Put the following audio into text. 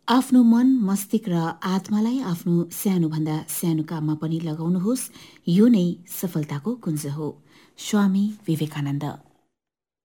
आफ्नो मन, मस्तिष्क र आत्मालाई आफ्नो सानोभन्दा सानो काममा पनि लगाउनुहोस्। यो नै सफलताको कुञ्ज हो। स्वामी विवेकानन्द।